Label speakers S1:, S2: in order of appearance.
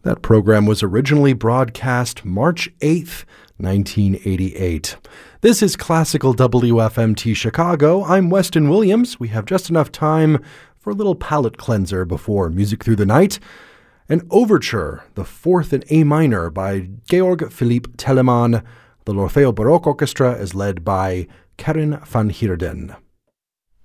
S1: That program was originally broadcast March 8th, 1988. This is Classical WFMT Chicago. I'm Weston Williams. We have just enough time for a little palate cleanser before Music Through the Night. An overture, the fourth in A minor by Georg Philipp Telemann. The L'Orfeo Baroque Orchestra is led by Karin van Heerden.